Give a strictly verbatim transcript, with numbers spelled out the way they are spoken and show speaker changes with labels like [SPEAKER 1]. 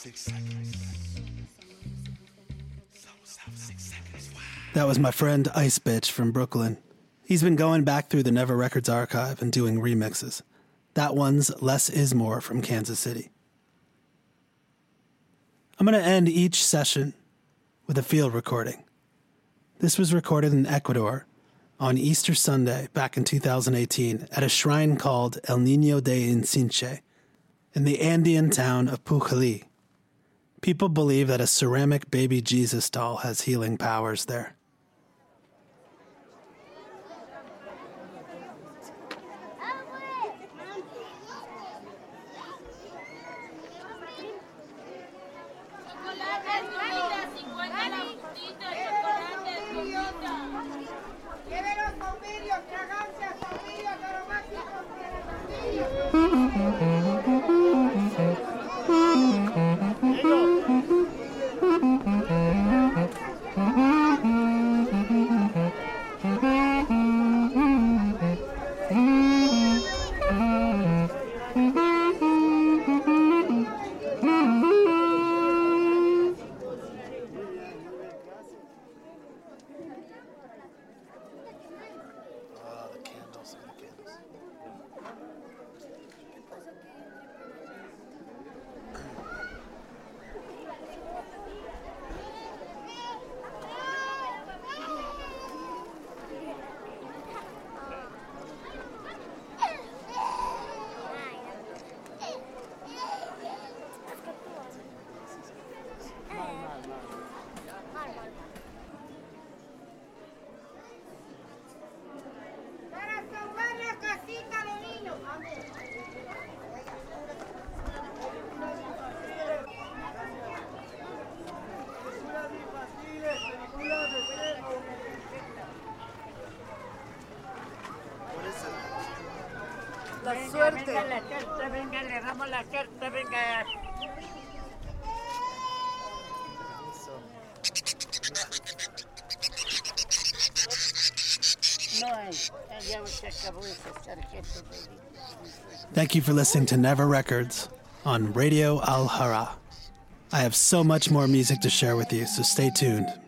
[SPEAKER 1] That was my friend Ice Bitch from Brooklyn. He's been going back through the Never Records archive and doing remixes. That one's Less Is More from Kansas City. I'm going to end each session with a field recording. This was recorded in Ecuador on Easter Sunday back in two thousand eighteen at a shrine called El Niño de Insinche in the Andean town of Pujali. People believe that a ceramic baby Jesus doll has healing powers there.
[SPEAKER 2] La suerte. Venga la carta, venga, le damos la carta, venga.
[SPEAKER 1] Thank you for listening to Never Records on Radio Al Hara. I have so much more music to share with you, so stay tuned.